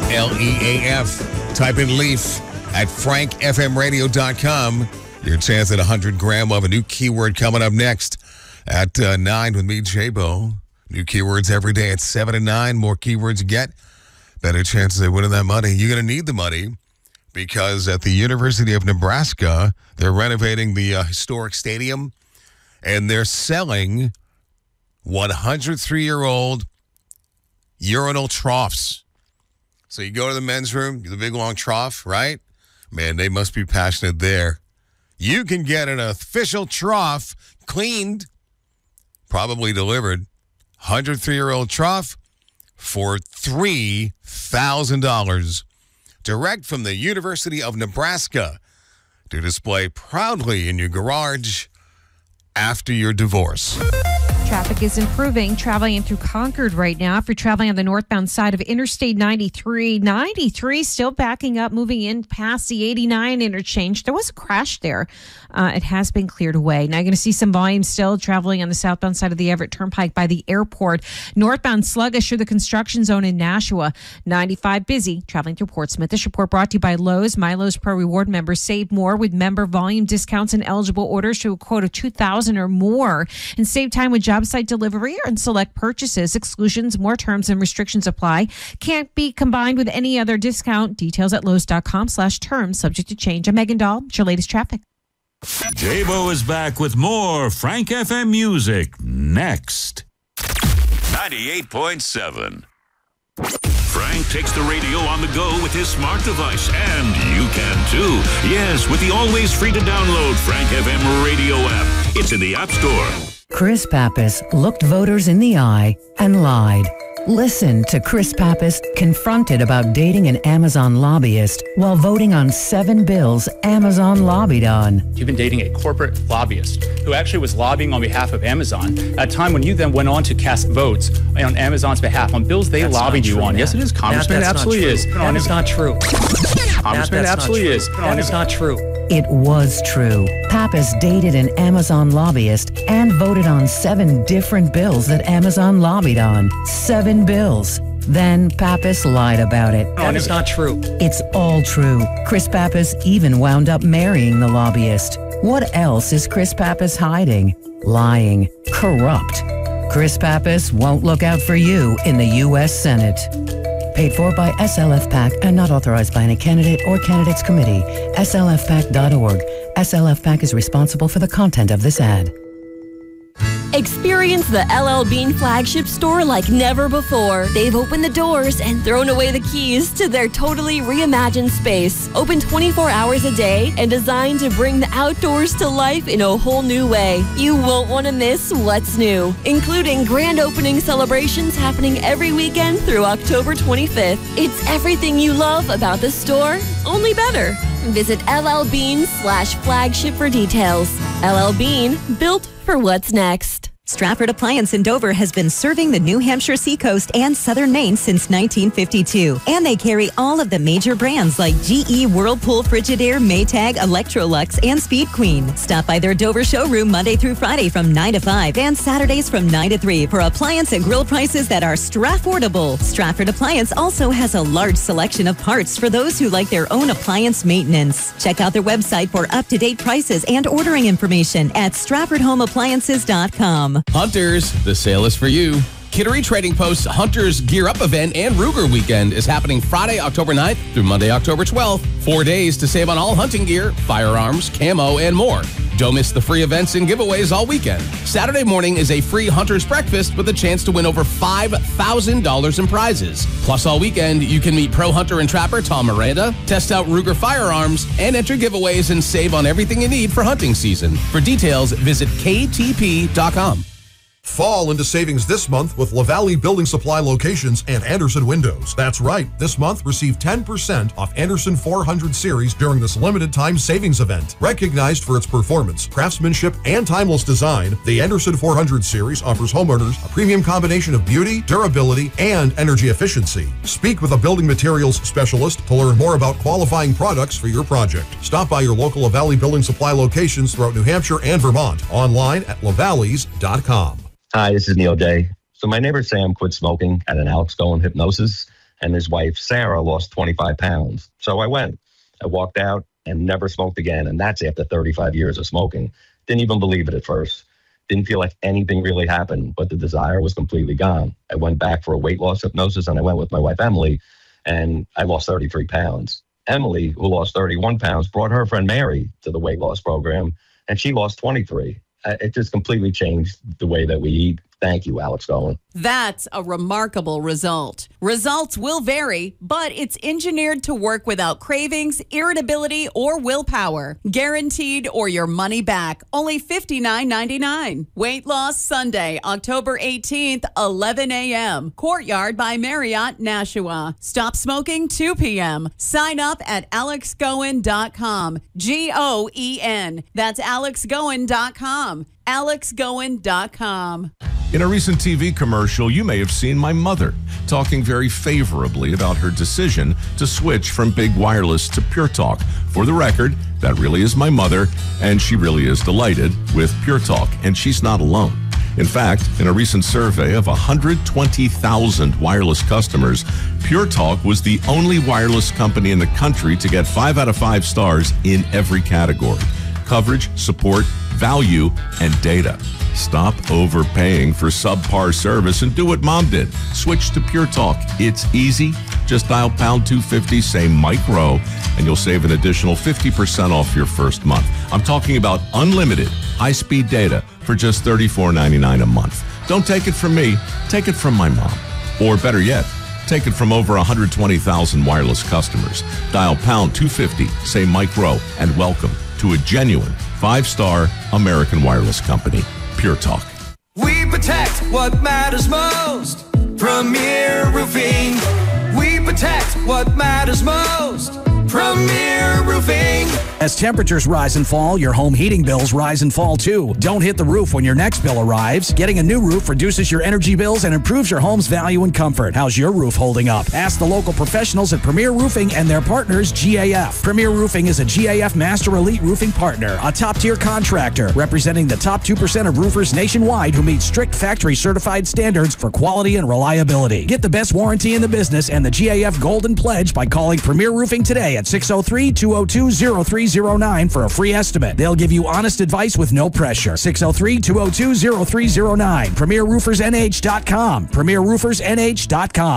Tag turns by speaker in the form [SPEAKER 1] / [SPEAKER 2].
[SPEAKER 1] L-E-A-F. Type in Leaf at frankfmradio.com. Your chance at 100 gram of a new keyword coming up next at 9 with me, J-Bo. New keywords every day at 7 and 9. More keywords you get, better chances of winning that money. You're going to need the money because at the University of Nebraska, they're renovating the historic stadium, and they're selling 103-year-old urinal troughs. So you go to the men's room, the big long trough, right? Man, they must be passionate there. You can get an official trough cleaned, probably delivered, 103-year-old trough for $3,000. Direct from the University of Nebraska to display proudly in your garage after your divorce.
[SPEAKER 2] Traffic is improving. Traveling through Concord right now. If you're traveling on the northbound side of Interstate 93, 93 still backing up, moving in past the 89 interchange. There was a crash there. It has been cleared away. Now you're going to see some volume still traveling on the southbound side of the Everett Turnpike by the airport. Northbound sluggish through the construction zone in Nashua. 95 busy traveling through Portsmouth. This report brought to you by Lowe's. MyLowe's Pro Reward members save more with member volume discounts and eligible orders to a quote of $2,000 or more, and save time with job site delivery and select purchases. Exclusions, more terms and restrictions apply. Can't be combined with any other discount. Details at Lowe's.com/terms. Subject to change. I'm Megan Dahl. It's your latest traffic.
[SPEAKER 3] J-Bo is back with more Frank FM music next. 98.7. Frank takes the radio on the go with his smart device, and you can too. Yes, with the always free to download Frank FM radio app. It's in the App Store.
[SPEAKER 4] Chris Pappas looked voters in the eye and lied. Listen to Chris Pappas confronted about dating an Amazon lobbyist while voting on 7 bills Amazon lobbied on.
[SPEAKER 5] You've been dating a corporate lobbyist who actually was lobbying on behalf of Amazon at a time when you then went on to cast votes on Amazon's behalf on bills they lobbied you on. Yes, it is, Congressman. It absolutely is.
[SPEAKER 6] That is not true.
[SPEAKER 5] Congressman, it absolutely is.
[SPEAKER 6] That is not true.
[SPEAKER 4] It was true. Pappas dated an Amazon lobbyist and voted on 7 different bills that Amazon lobbied on. 7 bills. Then Pappas lied about it.
[SPEAKER 6] That is not true.
[SPEAKER 4] It's all true. Chris Pappas even wound up marrying the lobbyist. What else is Chris Pappas hiding? Lying. Corrupt. Chris Pappas won't look out for you in the U.S. Senate. Paid for by SLF PAC and not authorized by any candidate or candidates committee. SLFPAC.org. SLF PAC is responsible for the content of this ad.
[SPEAKER 7] Experience the LL Bean flagship store like never before. They've opened the doors and thrown away the keys to their totally reimagined space. Open 24 hours a day and designed to bring the outdoors to life in a whole new way. You won't want to miss what's new, including grand opening celebrations happening every weekend through October 25th. It's everything you love about the store, only better. Visit LLBean/flagship for details. LL Bean, built for what's next.
[SPEAKER 8] Stratford Appliance in Dover has been serving the New Hampshire seacoast and southern Maine since 1952. And they carry all of the major brands like GE, Whirlpool, Frigidaire, Maytag, Electrolux, and Speed Queen. Stop by their Dover showroom Monday through Friday from 9 to 5 and Saturdays from 9 to 3 for appliance and grill prices that are Stratfordable. Stratford Appliance also has a large selection of parts for those who like their own appliance maintenance. Check out their website for up-to-date prices and ordering information at StratfordHomeAppliances.com.
[SPEAKER 9] Hunters, the sale is for you. Kittery Trading Post's Hunters Gear Up event and Ruger Weekend is happening Friday, October 9th through Monday, October 12th. 4 days to save on all hunting gear, firearms, camo, and more. Don't miss the free events and giveaways all weekend. Saturday morning is a free Hunter's Breakfast with a chance to win over $5,000 in prizes. Plus, all weekend, you can meet pro hunter and trapper Tom Miranda, test out Ruger firearms, and enter giveaways and save on everything you need for hunting season. For details, visit ktp.com.
[SPEAKER 10] Fall into savings this month with LaValle Building Supply locations and Anderson Windows. That's right. This month, receive 10% off Anderson 400 series during this limited time savings event. Recognized for its performance, craftsmanship, and timeless design, the Anderson 400 series offers homeowners a premium combination of beauty, durability, and energy efficiency. Speak with a building materials specialist to learn more about qualifying products for your project. Stop by your local LaValle Building Supply locations throughout New Hampshire and Vermont. Online at lavalleys.com.
[SPEAKER 11] Hi, this is Neil Day. So my neighbor Sam quit smoking at an Alex Golan hypnosis, and his wife, Sarah, lost 25 pounds. So I went. I walked out and never smoked again, and that's after 35 years of smoking. Didn't even believe it at first. Didn't feel like anything really happened, but the desire was completely gone. I went back for a weight loss hypnosis, and I went with my wife, Emily, and I lost 33 pounds. Emily, who lost 31 pounds, brought her friend Mary to the weight loss program, and she lost 23. It just completely changed the way that we eat. Thank you, Alex Gowen.
[SPEAKER 12] That's a remarkable result. Results will vary, but it's engineered to work without cravings, irritability, or willpower. Guaranteed or your money back. Only $59.99. Weight Loss Sunday, October 18th, 11 a.m. Courtyard by Marriott, Nashua. Stop smoking 2 p.m. Sign up at alexgowen.com. Goen. That's alexgowen.com. alexgowen.com.
[SPEAKER 13] In a recent TV commercial, you may have seen my mother talking very favorably about her decision to switch from Big Wireless to Pure Talk. For the record, that really is my mother, and she really is delighted with Pure Talk, and she's not alone. In fact, in a recent survey of 120,000 wireless customers, Pure Talk was the only wireless company in the country to get 5 out of 5 stars in every category: coverage, support, value, and data. Stop overpaying for subpar service and do what Mom did. Switch to Pure Talk. It's easy. Just dial pound 250, say micro, and you'll save an additional 50% off your first month. I'm talking about unlimited high-speed data for just $34.99 a month. Don't take it from me. Take it from my mom. Or better yet, take it from over 120,000 wireless customers. Dial pound 250, say micro, and welcome to a genuine 5-star American wireless company. Pure Talk.
[SPEAKER 14] We protect what matters most. Premier Roofing. We protect what matters most. Premier Roofing.
[SPEAKER 15] As temperatures rise and fall, your home heating bills rise and fall too. Don't hit the roof when your next bill arrives. Getting a new roof reduces your energy bills and improves your home's value and comfort. How's your roof holding up? Ask the local professionals at Premier Roofing and their partners, GAF. Premier Roofing is a GAF Master Elite Roofing Partner, a top-tier contractor representing the top 2% of roofers nationwide who meet strict factory-certified standards for quality and reliability. Get the best warranty in the business and the GAF Golden Pledge by calling Premier Roofing today at 603-202-0309 for a free estimate. They'll give you honest advice with no pressure. 603-202-0309. PremierRoofersNH.com. PremierRoofersNH.com.